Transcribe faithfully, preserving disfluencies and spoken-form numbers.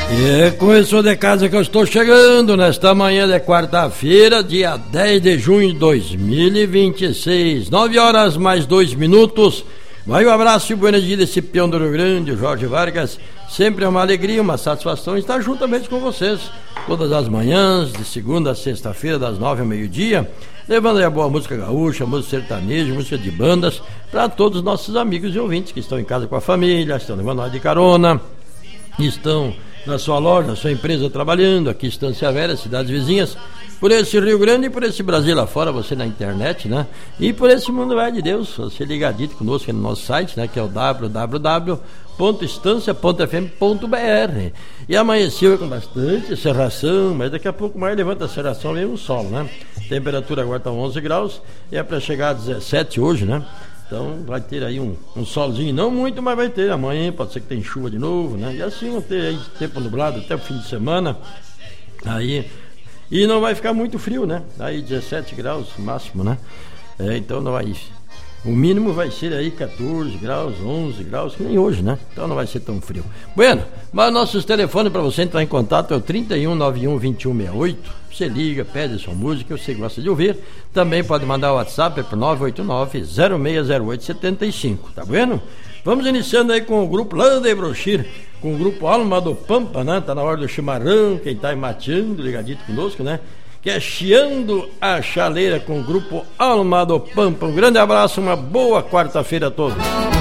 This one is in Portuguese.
E com isso de casa que eu estou chegando nesta manhã de quarta-feira, dia dez de junho de dois mil e vinte e seis, nove horas mais dois minutos. Vai um abraço e buenos dias desse peão do Rio Grande, o Jorge Vargas. Sempre é uma alegria, uma satisfação estar juntamente com vocês todas as manhãs, de segunda a sexta-feira, das nove ao meio-dia, levando aí a boa música gaúcha, música sertaneja, música de bandas, para todos os nossos amigos e ouvintes que estão em casa com a família, estão levando nós de carona, estão na sua loja, na sua empresa trabalhando, aqui Estância Velha, cidades vizinhas, por esse Rio Grande e por esse Brasil lá fora, você na internet, né? E por esse mundo vai de Deus, você ligadito conosco no nosso site, né? Que é o w w w ponto estância ponto f m ponto b r. E amanheceu com bastante serração, mas daqui a pouco mais levanta a serração, vem um sol, né? Temperatura agora está onze graus e é para chegar a dezessete hoje, né? Então vai ter aí um, um solzinho, não muito, mas vai ter amanhã, pode ser que tenha chuva de novo, né? E assim vão ter aí tempo nublado até o fim de semana. Aí, e não vai ficar muito frio, né? Aí dezessete graus máximo, né? É, então não vai. O mínimo vai ser aí catorze graus, onze graus, que nem hoje, né? Então não vai ser tão frio. Bueno, mas nossos telefones para você entrar em contato é o trinta e um, noventa e um, vinte e um, sessenta e oito. Você liga, pede sua música, você gosta de ouvir. Também pode mandar o WhatsApp para nove oito nove, zero seis zero oito, sete cinco, tá vendo? Vamos iniciando aí com o grupo lá de Brochir, com o grupo Alma do Pampa, né? Tá na hora do chimarrão, quem tá aí mateando, ligadito conosco, né? Que é Chiando a Chaleira com o grupo Alma do Pampa. Um grande abraço, uma boa quarta-feira a todos.